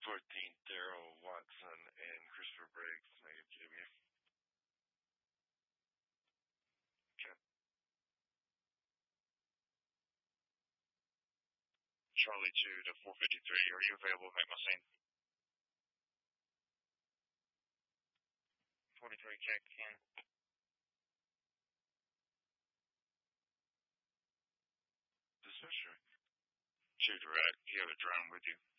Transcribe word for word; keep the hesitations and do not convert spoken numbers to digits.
fourteen, Daryl Watson and Christopher Briggs, negative G W. Okay. Charlie two to four fifty-three, are you available to make my scene? forty-three, check in. This is sure. Two direct, you have a drone with you.